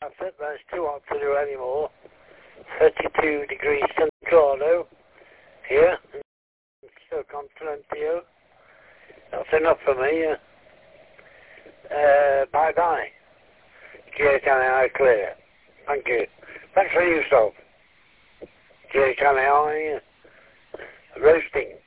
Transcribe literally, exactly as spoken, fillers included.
That's it, but it's too hot to do anymore. thirty-two degrees Centrado here, still Continentio. That's enough for me. Uh, bye bye. G H N A I clear. Thank you. Thanks for you, Stop. G H N A I roasting.